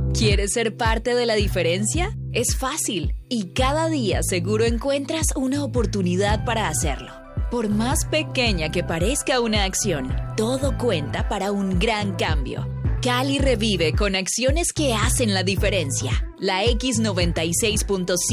¿Quieres ser parte de la diferencia? Es fácil y cada día seguro encuentras una oportunidad para hacerlo. Por más pequeña que parezca una acción, todo cuenta para un gran cambio. Cali revive con acciones que hacen la diferencia. La X96.5